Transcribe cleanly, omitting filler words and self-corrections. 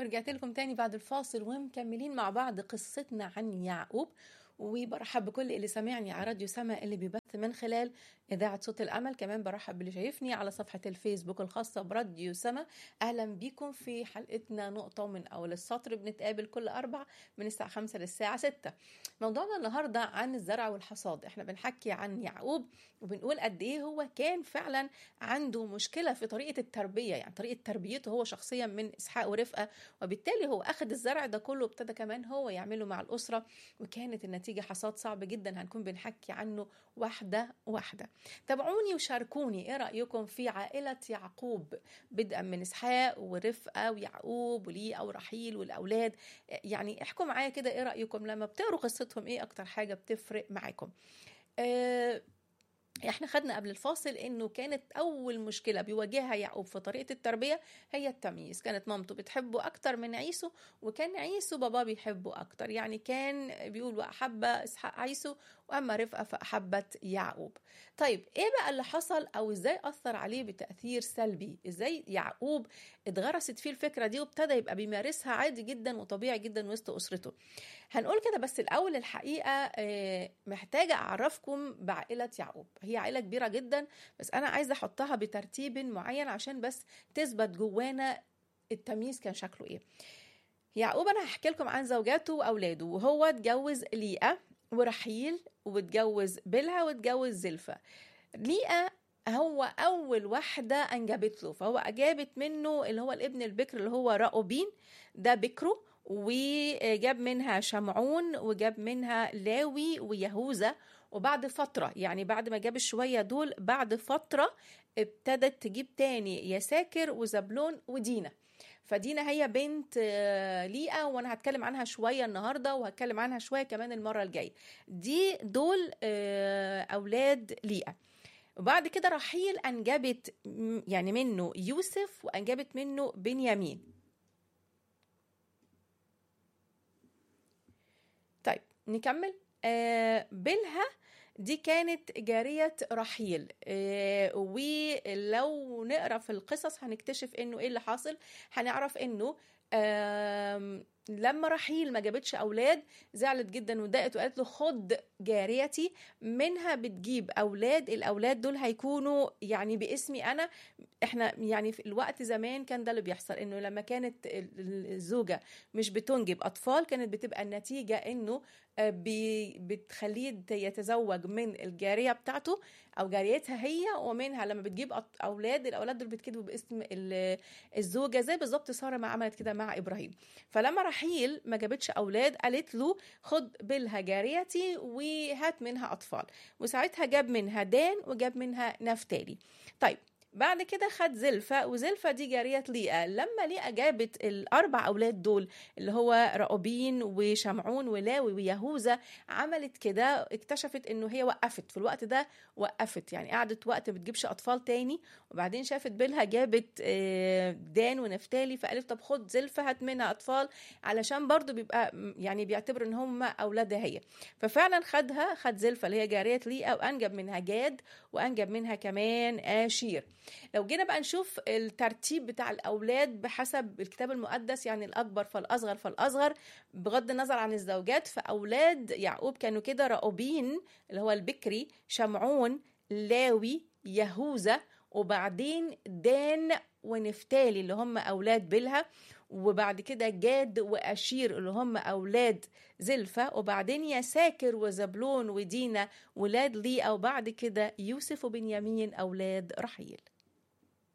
ورجعت لكم تاني بعد الفاصل ومكملين مع بعض قصتنا عن يعقوب. وبرحب بكل اللي سامعني على راديو سما اللي بيبث من خلال إذاعة صوت الأمل. كمان برحب باللي شايفني على صفحة الفيسبوك الخاصة براديو سما. أهلا بيكم في حلقتنا نقطة من أول السطر. بنتقابل كل أربع من الساعة 5 للساعة 6. موضوعنا النهاردة عن الزرع والحصاد. احنا بنحكي عن يعقوب وبنقول قد إيه هو كان فعلا عنده مشكلة في طريقة التربية، يعني طريقة تربيته هو شخصيا من إسحاق ورفقة، وبالتالي هو أخذ الزرع ده كله وابتدى كمان هو يعمله مع الأسرة، وكانت النتيجة حصاد صعب جدا هنكون بنحكي عنه واحدة واحدة. تابعوني وشاركوني ايه رأيكم في عائلة يعقوب، بدءا من إسحاق ورفقة ويعقوب وليئة ورحيل والأولاد. يعني احكوا معايا كده ايه رأيكم لما بتقروا قصتهم، ايه أكتر حاجة بتفرق معاكم؟ احنا خدنا قبل الفاصل انه كانت اول مشكلة بيواجهها يعقوب في طريقة التربية هي التمييز. كانت مامته بتحبه اكتر من عيسو، وكان عيسو باباه بيحبه اكتر. يعني كان بيقول واحب اسحاق عيسو واما رفقة فاحبت يعقوب. طيب ايه بقى اللي حصل، او ازاي اثر عليه بتأثير سلبي؟ ازاي يعقوب اتغرست فيه الفكرة دي وابتدى يبقى بيمارسها عادي جدا وطبيعي جدا وسط اسرته؟ هنقول كده، بس الأول الحقيقة محتاجة أعرفكم بعائلة يعقوب. هي عائلة كبيرة جدا، بس أنا عايزة أحطها بترتيب معين عشان بس تثبت جوانا التمييز كان شكله إيه. يعقوب أنا هحكي لكم عن زوجاته وأولاده. وهو اتجوز ليئة ورحيل، واتجوز بلها، واتجوز زلفة. ليئة هو أول واحدة أنجبت له، فهو أجابت منه اللي هو الابن البكر اللي هو رأوبين، ده بكره، وجاب منها شمعون، وجاب منها لاوي ويهوذا. وبعد فترة، يعني بعد ما جاب شوية دول، بعد فترة ابتدت تجيب تاني يساكر وزبلون ودينا. فدينا هي بنت ليئة، وانا هتكلم عنها شوية النهاردة، وهتكلم عنها شوية كمان المرة الجاية. دول أولاد ليئة. وبعد كده رحيل أنجبت يعني منه يوسف، وأنجبت منه بنيامين. طيب نكمل. بلها دي كانت جارية رحيل. ولو نقرأ في القصص هنكتشف انه ايه اللي حاصل. هنعرف انه لما رحيل ما جابتش أولاد زعلت جدا وضاقت، وقالت له خد جاريتي منها بتجيب أولاد، الأولاد دول هيكونوا يعني باسمي أنا. احنا يعني في الوقت زمان كان ده اللي بيحصل، انه لما كانت الزوجة مش بتنجب أطفال كانت بتبقى النتيجة انه بتخليه يتزوج من الجارية بتاعته أو جاريتها هي، ومنها لما بتجيب أولاد، الأولاد دول بتكتبوا باسم الزوجة، زي بالظبط سارة ما عملت كده مع إبراهيم. فلما رحيل ما جابتش أولاد قالت له خد بلها جاريتي وهات منها أطفال، وساعتها جاب منها دان وجاب منها نفتالي. طيب بعد كده خد زلفة، وزلفة دي جارية ليئة. لما ليئة جابت الأربع أولاد دول اللي هو رأوبين وشمعون ولاوي ويهوذا، عملت كده، اكتشفت انه هي وقفت في الوقت ده، وقفت يعني قعدت وقت بتجيبش أطفال تاني. وبعدين شافت بلها جابت دان ونفتالي، فقالت طب خد زلفة هات منها أطفال، علشان برضو بيبقى يعني بيعتبر ان هم أولادها هي. ففعلا خد زلفة اللي هي جارية ليئة، وأنجب منها جاد، وأنجب منها كمان آشير. لو جينا بقى نشوف الترتيب بتاع الأولاد بحسب الكتاب المقدس، يعني الأكبر فالأصغر فالأصغر، بغض النظر عن الزوجات، فأولاد يعقوب كانوا كده: رأوبين اللي هو البكري، شمعون، لاوي، يهوذا، وبعدين دان ونفتالي اللي هم أولاد بلها، وبعد كده جاد وأشير اللي هم أولاد زلفة، وبعدين يساكر وزبلون ودينا ولاد ليئة، وبعد كده يوسف وبنيامين أولاد رحيل.